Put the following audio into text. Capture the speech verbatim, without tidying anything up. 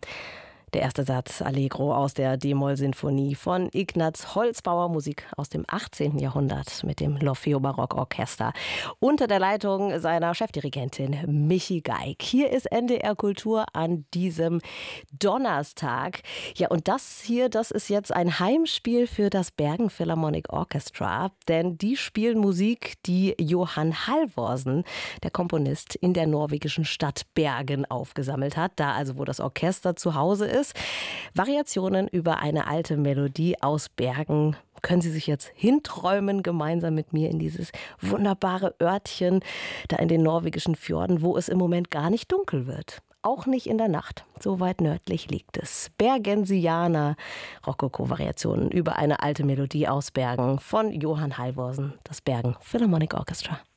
Der erste Satz Allegro aus der D-Moll-Sinfonie von Ignaz Holzbauer, Musik aus dem achtzehnten Jahrhundert mit dem L'Orfeo Barockorchester unter der Leitung seiner Chefdirigentin Michi Geig. Hier ist N D R Kultur an diesem Donnerstag. Ja, und das hier, das ist jetzt ein Heimspiel für das Bergen Philharmonic Orchestra, denn die spielen Musik, die Johan Halvorsen, der Komponist, in der norwegischen Stadt Bergen aufgesammelt hat, da also wo das Orchester zu Hause ist. Variationen über eine alte Melodie aus Bergen. Können Sie sich jetzt hinträumen, gemeinsam mit mir in dieses wunderbare Örtchen, da in den norwegischen Fjorden, wo es im Moment gar nicht dunkel wird. Auch nicht in der Nacht. So weit nördlich liegt es. Bergensianer, Rokoko-Variationen über eine alte Melodie aus Bergen von Johan Halvorsen, das Bergen Philharmonic Orchestra.